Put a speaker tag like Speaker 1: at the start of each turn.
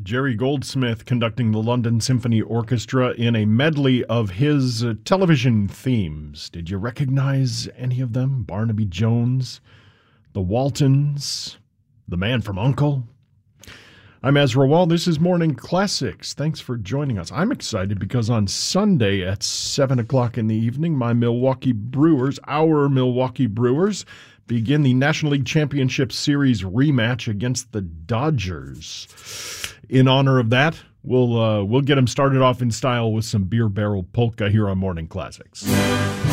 Speaker 1: Jerry Goldsmith conducting the London Symphony Orchestra in a medley of his television themes. Did you recognize any of them? Barnaby Jones, The Waltons, The Man from U.N.C.L.E.? I'm Ezra Wall. This is Morning Classics. Thanks for joining us. I'm excited because on Sunday at 7 o'clock in the evening, our Milwaukee Brewers, begin the National League Championship Series rematch against the Dodgers. In honor of that, we'll get them started off in style with some Beer Barrel Polka here on Morning Classics.